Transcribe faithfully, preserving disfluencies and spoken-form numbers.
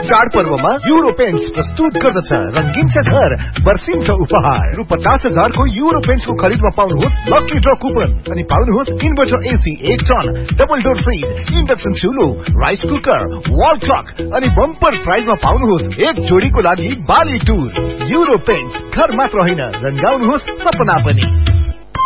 चाडपर्वमा euro paints प्रस्तुत गर्दछ रंगीन छ घर वर्षिन्छ उपहार। रु पचास हजार को युरो पेन्ट्सको खरिदमा पाउनुहोस् लकी ड्र कुपन अनि पाउनुहोस् इन्भर्टर एसी एक ton, double door fridge, induction चुलो, rice cooker, wall clock अनि बम्पर प्राइजमा पाउनुहोस् एक जोडीको लागि बाली टुर। युरो पेन्ट्स घर मात्र होइन, रंगाउनुहोस् सपना पनि।